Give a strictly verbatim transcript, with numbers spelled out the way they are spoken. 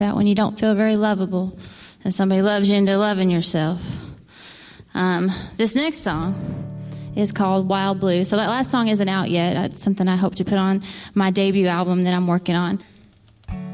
about when you don't feel very lovable and somebody loves you into loving yourself. Um, this next song is called Wild Blue. So that last song isn't out yet. It's something I hope to put on my debut album that I'm working on.